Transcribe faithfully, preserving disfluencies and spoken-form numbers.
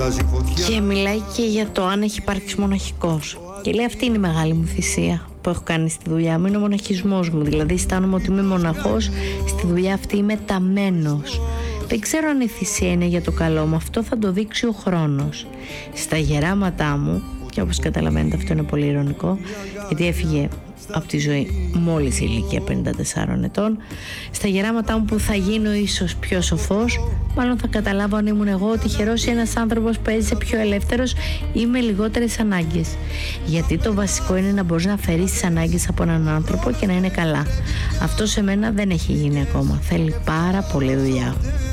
Και μιλάει και για το αν έχει υπάρξει μοναχικός. Και λέει, αυτή είναι η μεγάλη μου θυσία που έχω κάνει στη δουλειά μου. Είναι ο μοναχισμός μου. Δηλαδή, αισθάνομαι ότι είμαι μοναχός. Στη δουλειά αυτή είμαι ταμένος. Δεν ξέρω αν η θυσία είναι για το καλό μου. Αυτό θα το δείξει ο χρόνος. Στα γεράματά μου, και όπως καταλαβαίνετε αυτό είναι πολύ ειρωνικό, γιατί έφυγε από τη ζωή μόλις η ηλικία πενήντα τεσσάρων ετών. Στα γεράματά μου που θα γίνω ίσως πιο σοφός, μάλλον θα καταλάβω αν ήμουν εγώ τυχερός ή ένας άνθρωπος που έζησε πιο ελεύθερος ή με λιγότερες ανάγκες. Γιατί το βασικό είναι να μπορείς να αφαιρείς τις ανάγκες από έναν άνθρωπο και να είναι καλά. Αυτό σε μένα δεν έχει γίνει ακόμα. Θέλει πάρα πολύ δουλειά.